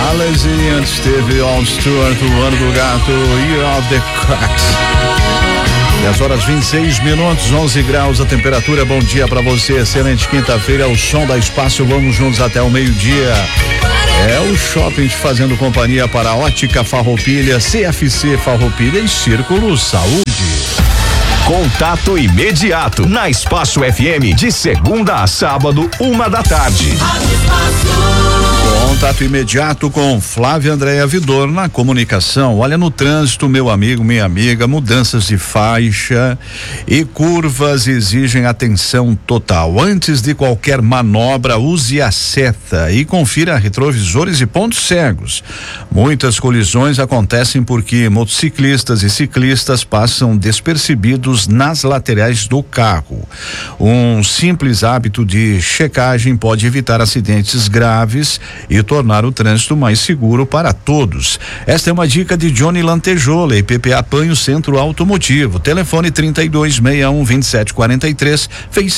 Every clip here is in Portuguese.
Halsey, antes teve All Stewart, o Ano do Gato, Year of the Cracks. 10h26, 11 graus a temperatura. Bom dia pra você, excelente quinta-feira. O som da Espaço, vamos juntos até o meio-dia. É o shopping te fazendo companhia para Ótica Farroupilha, CFC Farroupilha e Círculo Saúde. Contato imediato na Espaço FM de segunda a sábado, 1h. Contato imediato com Flávia Andréa Vidor na comunicação. Olha, no trânsito, meu amigo, minha amiga, mudanças de faixa e curvas exigem atenção total. Antes de qualquer manobra, use a seta e confira retrovisores e pontos cegos. Muitas colisões acontecem porque motociclistas e ciclistas passam despercebidos nas laterais do carro. Um simples hábito de checagem pode evitar acidentes graves e tornar o trânsito mais seguro para todos. Esta é uma dica de Johnny Lantejola e PPA Panho Centro Automotivo. Telefone 3261-2743,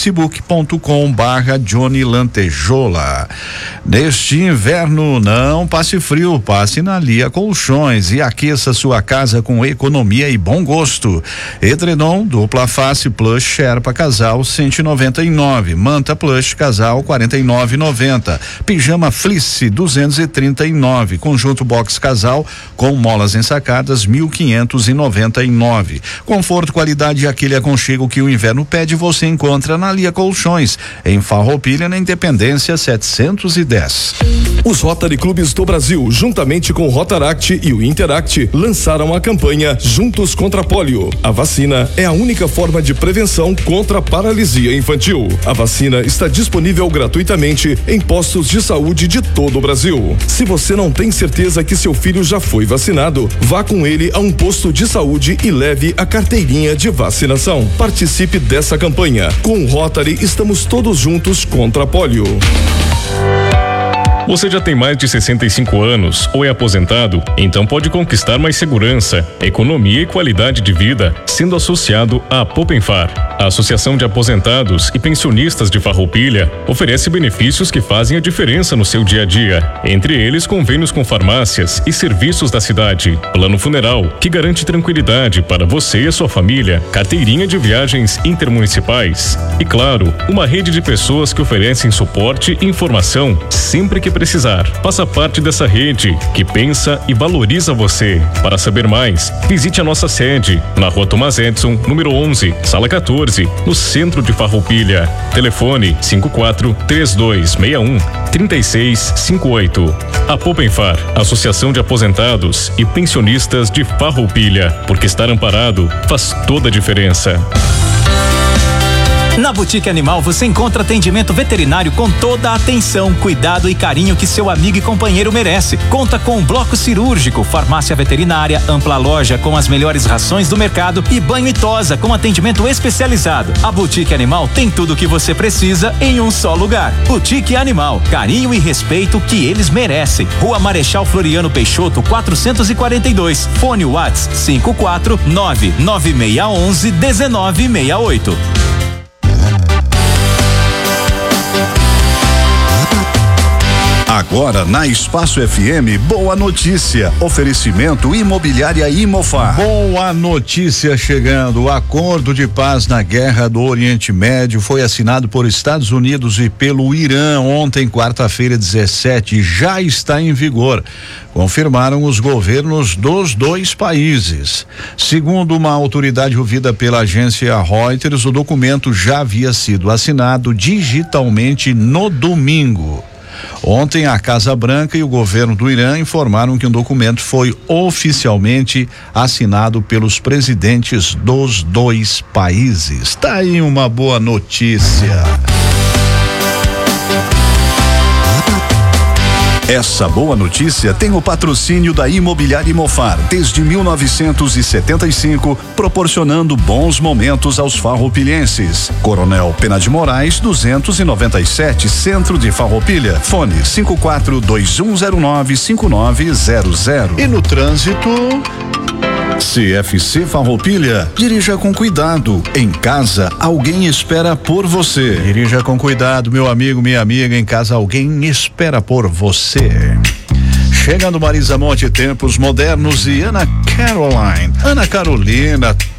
facebook.com/Johnny Lantejola. Neste inverno, não passe frio, passe na Lia Colchões e aqueça sua casa com economia e bom gosto. Edredom dupla face plush Sherpa casal 199, manta plush casal 49,90, pijama fleece 239, conjunto box casal com molas ensacadas 1.599. Conforto, qualidade e aquele aconchego que o inverno pede você encontra na Lia Colchões, em Farroupilha, na Independência 710. Os Rotary Clubes do Brasil, juntamente com o Rotaract e o Interact, lançaram a campanha Juntos contra a Pólio. A vacina é a única forma de prevenção contra a paralisia infantil. A vacina está disponível gratuitamente em postos de saúde de todo o Brasil. Se você não tem certeza que seu filho já foi vacinado, vá com ele a um posto de saúde e leve a carteirinha de vacinação. Participe dessa campanha. Com o Rotary, estamos todos juntos contra a pólio. Você já tem mais de 65 anos ou é aposentado? Então pode conquistar mais segurança, economia e qualidade de vida sendo associado à Popenfar. A Associação de Aposentados e Pensionistas de Farroupilha oferece benefícios que fazem a diferença no seu dia a dia. Entre eles, convênios com farmácias e serviços da cidade, plano funeral que garante tranquilidade para você e a sua família, carteirinha de viagens intermunicipais e, claro, uma rede de pessoas que oferecem suporte e informação sempre que precisar. Faça parte dessa rede que pensa e valoriza você. Para saber mais, visite a nossa sede na Rua Tomás Edson, número 11, sala 14, no centro de Farroupilha. Telefone 54-3261-3658. A Popenfar, Associação de Aposentados e Pensionistas de Farroupilha, porque estar amparado faz toda a diferença. Na Boutique Animal você encontra atendimento veterinário com toda a atenção, cuidado e carinho que seu amigo e companheiro merece. Conta com um bloco cirúrgico, farmácia veterinária, ampla loja com as melhores rações do mercado e banho e tosa com atendimento especializado. A Boutique Animal tem tudo o que você precisa em um só lugar. Boutique Animal, carinho e respeito que eles merecem. Rua Marechal Floriano Peixoto, 442. Fone WhatsApp 54996111968. Agora na Espaço FM, boa notícia. Oferecimento Imobiliária Imofar. Boa notícia chegando. O acordo de paz na guerra do Oriente Médio foi assinado por Estados Unidos e pelo Irã ontem, quarta-feira, 17, já está em vigor. Confirmaram os governos dos dois países. Segundo uma autoridade ouvida pela agência Reuters, o documento já havia sido assinado digitalmente no domingo. Ontem, a Casa Branca e o governo do Irã informaram que o documento foi oficialmente assinado pelos presidentes dos dois países. Tá aí uma boa notícia. Essa boa notícia tem o patrocínio da Imobiliária Imofar desde 1975, proporcionando bons momentos aos farroupilhenses. Coronel Pena de Moraes, 297, centro de Farroupilha. Fone 5421095900. E no trânsito, CFC Farroupilha, dirija com cuidado. Em casa, alguém espera por você. Dirija com cuidado, meu amigo, minha amiga. Em casa, alguém espera por você. Chegando Marisa Monte, Tempos Modernos e Ana Caroline. Ana Carolina,